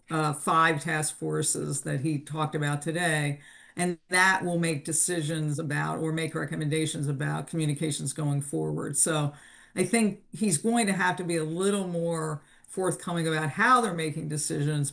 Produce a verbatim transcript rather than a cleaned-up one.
uh, five task forces that he talked about today. And that will make decisions about or make recommendations about communications going forward. So I think he's going to have to be a little more forthcoming about how they're making decisions,